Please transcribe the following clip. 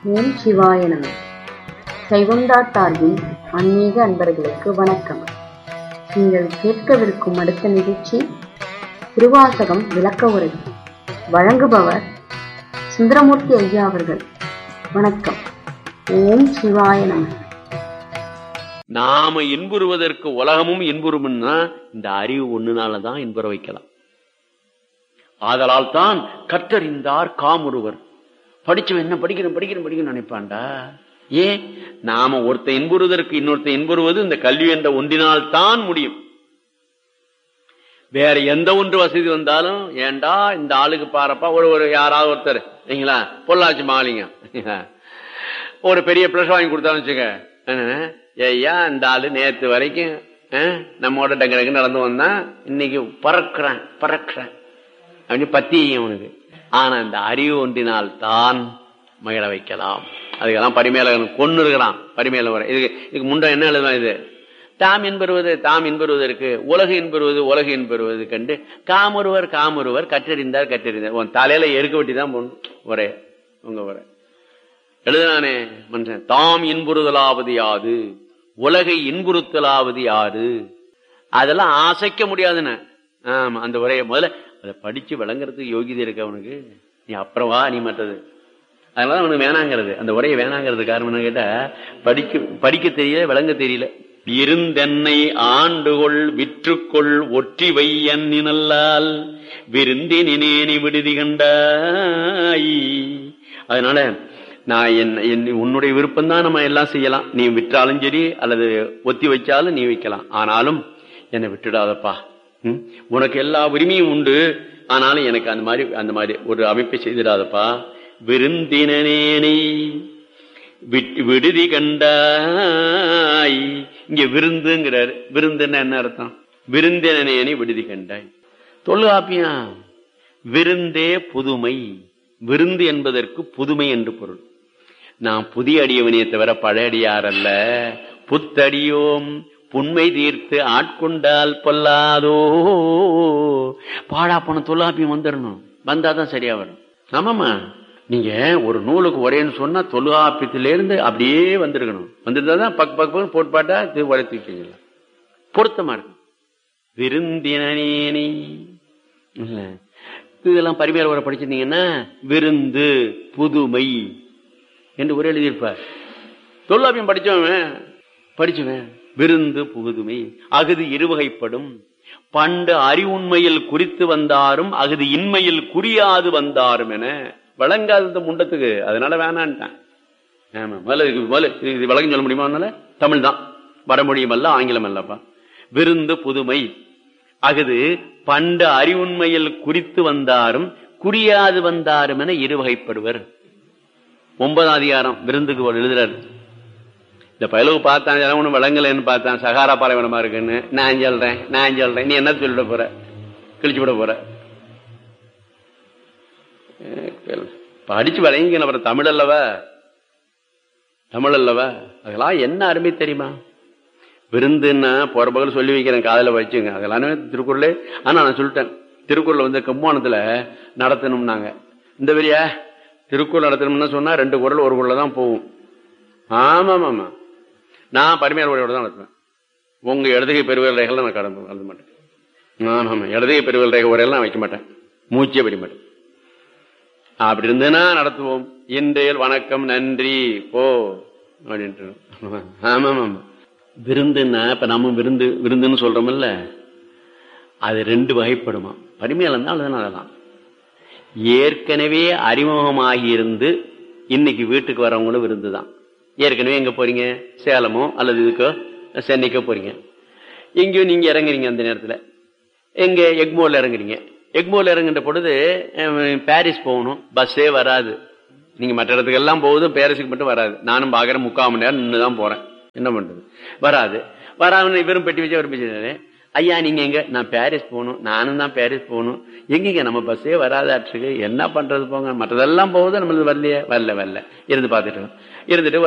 ஓம் சிவாய நம. சைவம்டாட்டார்வின் ஆன்மீக அன்பர்களுக்கு வணக்கம். நீங்கள் கேட்கவிருக்கும் அடுத்த நிகழ்ச்சி திருவாசகம் விளக்க உரை. வழங்குபவர் சுந்தரமூர்த்தி ஐயா அவர்கள். வணக்கம். ஓம் சிவாய நம. நாம இன்புறுவதற்கு உலகமும் இன்புறும்னா இந்த அறிவு ஒண்ணுனாலதான் இன்புற வைக்கலாம். ஆதலால் தான் கற்றறிந்தார் காமுறுவர். படிச்சவன் என்ன படிக்கணும் நினைப்பான்டா. ஏன்? நாம ஒருத்த இன்புறுவதற்கு இன்னொருத்த இன்புறுவது இந்த கல்வி என்ற ஒன்றினால் தான் முடியும். வேற எந்த ஒன்று வசதி வந்தாலும் ஏண்டா இந்த ஆளுக்கு பாருப்பா, ஒரு யாராவது ஒருத்தர் இல்லைங்களா, பொள்ளாச்சி மாலிங்க ஒரு பெரிய பிளஸ் வாங்கி கொடுத்தாலும் வச்சுக்க, ஐயா இந்த ஆளு நேத்து வரைக்கும் நம்மோட டங்கு நடந்து வந்தா இன்னைக்கு பறக்குறேன் அப்படின்னு பத்தியும் அவனுக்கு. ஆனா இந்த அறிவு ஒன்றினால் தான் மகிழ வைக்கலாம். அதுக்கெல்லாம் பரிமேல கொண்டு இருக்கிறான். பரிமேல வர இதுக்கு முன்ன என்ன எழுதுவான்? இது தாம் என்பருவதற்கு உலகு என்பருவது கண்டு காமொருவர் கற்றறிந்தார். உன் தலையில எருக்க வெட்டி தான் போடணும். ஒரே உங்க வர எழுதுனானே மனுஷன். தாம் இன்புறுதலாவது யாது, உலகை இன்புறுத்தலாவது யாரு? அதெல்லாம் அசைக்க முடியாதுன்னு. ஆமா, அந்த உரைய முதல்ல அதை படிச்சு விளங்குறதுக்கு யோகிதை இருக்கு அவனுக்கு. நீ அப்புறவா நீ மற்றது. அதனால அவனுக்கு வேணாங்கிறது, அந்த உரையை வேணாங்கிறது காரணம் என்ன கேட்டா, படிக்க தெரியல, விளங்க தெரியல. இருந்தென்னை ஆண்டுகொள் விற்றுக்கொள் ஒற்றி வையன் நினல்லால் விருந்தினேனி விடுதி கண்டாய். அதனால நான் உன்னுடைய விருப்பம் தான் நம்ம எல்லாம் செய்யலாம். நீ விற்றாலும் சரி அல்லது ஒத்தி வச்சாலும் நீ வைக்கலாம். ஆனாலும் என்னை விட்டுடாதப்பா, உனக்கு எல்லா உரிமையும் உண்டு. ஆனாலும் எனக்கு அந்த மாதிரி ஒரு அமைப்பை செய்திடாதப்பா. விருந்தினேனை விடுதி கண்டாய். இங்க விருந்துங்கிறாரு. விருந்துன்னா என்ன அர்த்தம்? விருந்தினேனை விடுதி கண்டாய். தொல்காப்பியா விருந்தே புதுமை. விருந்து என்பதற்கு புதுமை என்று பொருள். நான் புதிய அடியவனையை தவிர பழைய அடியார் அல்ல. புத்தடியோம் புண்மை தீர்த்து ஆட்கொண்டால் பொல்லாதோ. பாழா போன தொல்காப்பியம் வந்துடணும். வந்தாதான் சரியா வரும். ஆமாமா, நீங்க ஒரு நூலுக்கு ஒரேன்னு சொன்னா தொல்காப்பியத்திலிருந்து அப்படியே வந்திருக்கணும். வந்துருந்தாதான் பக்கு போட்பாட்டா உரைத்துக்கிட்டீங்க, பொருத்தமா இருக்கு. விருந்தினேனி இல்ல, இதெல்லாம் பரிமையாளர் வர படிச்சிருந்தீங்கன்னா விருந்து புதுமை என்று ஒரே எழுதியிருப்பார். தொல்காப்பியம் படிச்சவன் விருந்து புதுமை. அகுது இருவகைப்படும். பண்டு அறிவுண்மையில் குறித்து வந்தாரும் அகுது இன்மையில் குறியாது வந்தாரும் என வழங்காத முண்டத்துக்கு. அதனால வேணான்ட்டான். ஆமா, இது வழங்க சொல்ல முடியுமா? அதனால தமிழ் தான் வடமொழியும் அல்ல, ஆங்கிலம் அல்லப்பா. விருந்து புதுமை அகுது பண்டு அறிவுண்மையில் குறித்து வந்தாரும் குறியாது வந்தாரும் என இருவகைப்படுவர். 9ஆம் அதிகாரம் விருந்துக்கு எழுதுறாரு. இந்த பயலுக்கு பார்த்தான், ஒன்னும் விளங்கலன்னு பார்த்தான், சகாரா பாலைவனமா இருக்குன்னு. நான் சொல்றேன் நீ என்ன சொல்லிட போற? கிழிச்சு விட போற? படிச்சு விளங்க. அப்புறம் தமிழ் அல்லவா? அதெல்லாம் என்ன அருமை தெரியுமா? விருந்துன்னா போற பகல் சொல்லி வைக்கிறேன், காதல வச்சுங்க. அதெல்லாம் திருக்குறளே. ஆனா நான் சொல்லிட்டேன், திருக்குறள் கும்போணத்துல நடத்தணும்னாங்க. இந்த பெரிய திருக்குறள் நடத்தணும்னு சொன்னா 2 குறள் 1 குறள் தான் போகும். ஆமா, நான் பரிமையாளர் உரையோட தான் நடத்துவேன். உங்க இடதுகை பெருவிரல் ரேகைகள் நான் கடந்து மாட்டேன். ஆமா, இடதுகை பெருவிரல் ரேகை உரையெல்லாம் வைக்க மாட்டேன், மூச்சே படிக்க மாட்டேன். அப்படி இருந்ததுன்னா நடத்துவோம். இன்றைய வணக்கம் நன்றி போ அப்படின்ட்டு. ஆமா, விருந்துன்னா இப்ப நம்ம விருந்துன்னு சொல்றோம்ல, அது 2 வகைப்படுமா. பரிமையாளர் தான் அதெல்லாம் ஏற்கனவே அறிமுகமாகி இருந்து இன்னைக்கு வீட்டுக்கு வரவங்களும் விருந்து தான். ஏற்கனவே எங்க போறீங்க? சேலமோ அல்லது இதுக்கோ சென்னைக்கோ போறீங்க. எங்கேயோ நீங்க இறங்குறீங்க. அந்த நேரத்துல எங்க எக்மோர்ல இறங்குறீங்க. எக்மோர்ல இறங்குற பொழுது பாரிஸ் போகணும், பஸ்ஸே வராது. நீங்க மற்ற இடத்துக்கு எல்லாம் போகுது, பாரிஸுக்கு மட்டும் வராது. நானும் பாக்குறேன், 3/4 மணி நேரம் நின்றுதான் போறேன். என்ன பண்றது? வராது. வெறும் பெட்டி வச்சு விரும்பிச்சு. ஐயா நீங்க எங்க? நான் பாரிஸ் போகணும். நானும் தான் பாரிஸ் போகணும். எங்க நம்ம பஸ்ஸே வராதாற்றுக்கு, என்ன பண்றது? போங்க, மற்றதெல்லாம் போகுது, நம்மளது வரலையே. வரல இருந்து பாத்துட்டு இருந்துட்டு